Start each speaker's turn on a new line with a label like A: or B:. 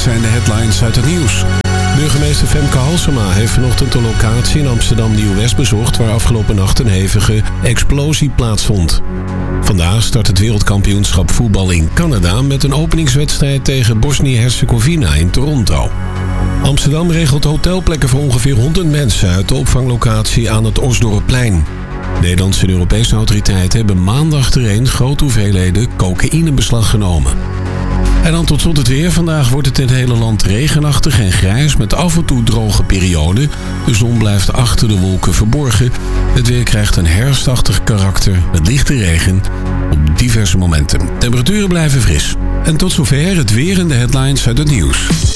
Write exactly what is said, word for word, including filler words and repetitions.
A: zijn de headlines uit het nieuws. Burgemeester Femke Halsema heeft vanochtend de locatie in Amsterdam Nieuw-West bezocht, waar afgelopen nacht een hevige explosie plaatsvond. Vandaag start het wereldkampioenschap voetbal in Canada met een openingswedstrijd tegen Bosnië-Herzegovina in Toronto. Amsterdam regelt hotelplekken voor ongeveer honderd mensen uit de opvanglocatie aan het Osdorpplein. Nederlandse en Europese autoriteiten hebben maandag tereen grote hoeveelheden cocaïne in beslag genomen. En dan tot slot het weer. Vandaag wordt het in het hele land regenachtig en grijs met af en toe droge perioden. De zon blijft achter de wolken verborgen. Het weer krijgt een herfstachtig karakter met lichte regen op diverse momenten. Temperaturen blijven fris. En tot zover het weer en de headlines uit het nieuws.